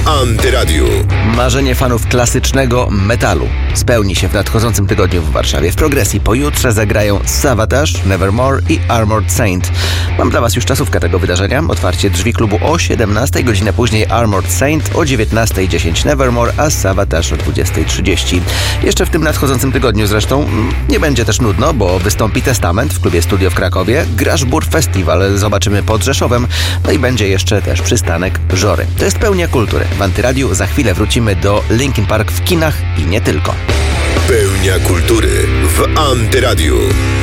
Antyradiu. Marzenie fanów klasycznego metalu spełni się w nadchodzącym tygodniu w Warszawie. W Progresji pojutrze zagrają Savatage, Nevermore i Armored Saint. Mam dla Was już czasówkę tego wydarzenia. Otwarcie drzwi klubu o 17, godzinę później Armored Saint, o 19:10 Nevermore, a Savatage o 20:30. Jeszcze w tym nadchodzącym tygodniu zresztą nie będzie też nudno, bo wystąpi Testament w klubie Studio w Krakowie, Graszbur Festival zobaczymy pod Rzeszowem, no i będzie jeszcze też przystanek Żory. To jest pełnia kultury. W Antyradiu za chwilę wrócimy do Linkin Park w kinach i nie tylko. Pełnia kultury w Antyradiu.